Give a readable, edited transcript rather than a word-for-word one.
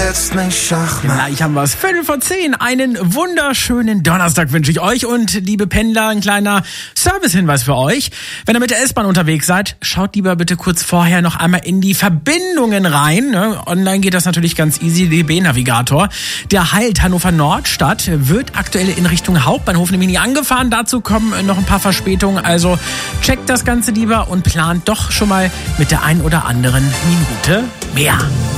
jetzt nicht Schachmatt. Gleich haben wir es. 5:10. Einen wunderschönen Donnerstag wünsche ich euch. Und liebe Pendler, ein kleiner Servicehinweis für euch. Wenn ihr mit der S-Bahn unterwegs seid, schaut lieber bitte kurz vorher noch einmal in die Verbindungen rein. Online geht das natürlich ganz easy, DB-Navigator. Der Halt Hannover Nordstadt wird aktuell in Richtung Hauptbahnhof nämlich nicht angefahren. Dazu kommen noch ein paar Verspätungen. Also checkt das Ganze lieber und plant doch schon mal mit der ein oder anderen Minute mehr.